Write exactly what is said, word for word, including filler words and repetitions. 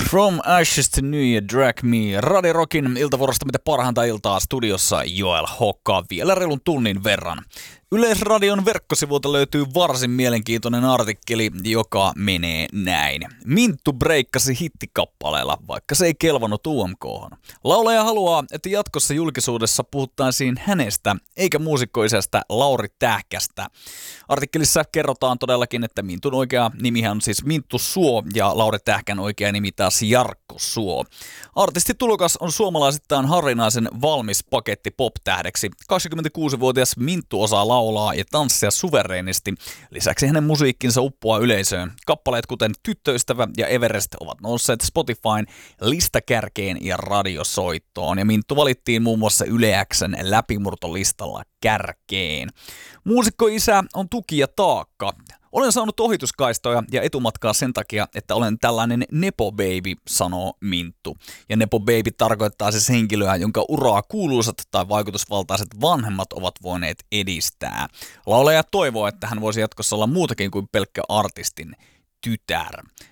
From Ashes to New Year, Drag Me. Radio Rockin iltavuorosta mitä parhainta iltaa studiossa Joel Hokka vielä reilun tunnin verran. Yleisradion verkkosivuilta löytyy varsin mielenkiintoinen artikkeli, joka menee näin. Minttu breikkasi hittikappaleella, vaikka se ei kelvannut U M K:hon. Laulaja haluaa, että jatkossa julkisuudessa puhuttaisiin hänestä, eikä muusikkoisästä Lauri Tähkästä. Artikkelissa kerrotaan todellakin, että Mintun oikea nimihän on siis Minttu Suo ja Lauri Tähkän oikea nimi taas Jarkko Suo. Artistitulokas on suomalaisittain harvinaisen valmis paketti pop-tähdeksi. kaksikymmentäkuusivuotias Minttu osaa laulaa ja tanssia suvereenisti. Lisäksi hänen musiikkinsa uppoaa yleisöön. Kappaleet kuten Tyttöystävä ja Everest ovat nousseet Spotifyn listakärkeen ja radiosoittoon. Ja Minttu valittiin muun muassa Yle X:n läpimurtolistalla kärkeen. Muusikkoisä on tuki ja taakka. Olen saanut ohituskaistoja ja etumatkaa sen takia, että olen tällainen nepo baby, sanoo Minttu. Ja nepo baby tarkoittaa siis henkilöä, jonka uraa kuuluisat tai vaikutusvaltaiset vanhemmat ovat voineet edistää. Laulaja toivoo, että hän voisi jatkossa olla muutakin kuin pelkkä artistin tytär.